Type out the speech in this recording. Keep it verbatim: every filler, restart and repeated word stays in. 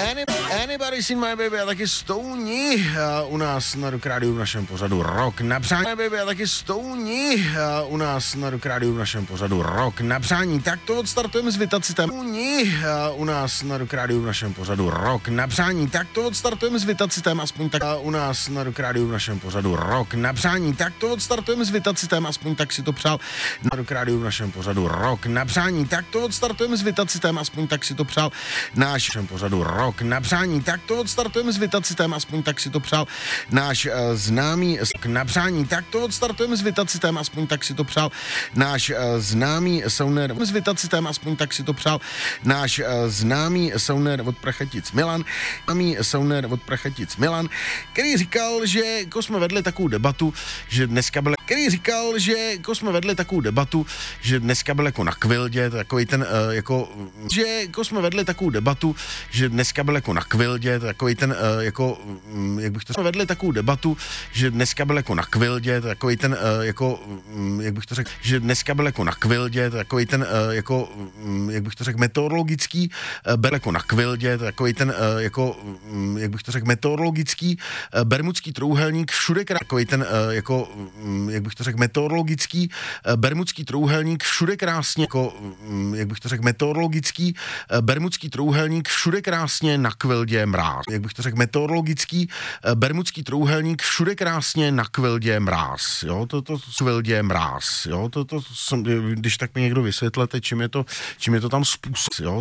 Any, anybody seen my baby a taky Stouni uh, u nás na Rock Rádiu v našem pořadu Rock na přání. My baby a taky Stouni uh, u nás na Rock Rádiu v našem pořadu Rock na přání. Tak to odstartujeme s Vitacitem. Stouni uh, u nás na Rock Rádiu v našem pořadu Rock na přání. Tak to odstartujeme s Vitacitem, aspoň tak uh, u nás na Rock Rádiu v našem pořadu Rock na přání. Tak to odstartujeme s Vitacitem, aspoň tak si to přál na Rock Rádiu v našem pořadu Rock na přání. Tak to odstartujeme s Vitacitem, aspoň tak si to přál náš našem pořadu Rock na přání. Tak to odstartujeme s Vitacitem, aspoň tak si to přál náš uh, známý na přání. Tak to odstartujeme s Vitacitem, aspoň tak si to přál náš uh, známý sounder s Vitacitem, aspoň tak si to přál náš uh, známý sounder od Prachatic Milan, známý sounder od Prachatic Milan, který říkal, že jako jsme vedli takovou debatu, že dneska byl, který říkal, že jako jsme vedli takovou debatu, že dneska byl jako na kvildě, takový ten uh, jako, že jako jsme vedli takovou debatu, že dneska byl jako na kvildě, takový ten uh, jako, um, jak bych to řekl, vedli takovou debatu, že dneska byl jako na kvildě, takový ten uh, jako, um, jak bych to řekl, že dneska byl jako na kvildě, takový ten uh, jako, um, jak bych to řekl, meteorologický, uh, byl jako na kvildě, takový ten uh, jako, um, jak bych to řekl, meteorologický uh, bermudský trůhelník všude krásně, takový ten uh, jako, um, jak bych to řekl, meteorologický uh, bermudský trůhelník všude krásně, jako, um, jak bych to řekl, meteorologický uh, bermudský trůhelník všude krásně na kvildě mráz. Jak bych to řekl, meteorologický uh, bermudský trůhelník všude krásně na kvildě mráz. Jo, to to kvildě mráz. Jo, to to jsem, když tak mi někdo vysvětlete, čím je to, čím je to tam způsob, jo.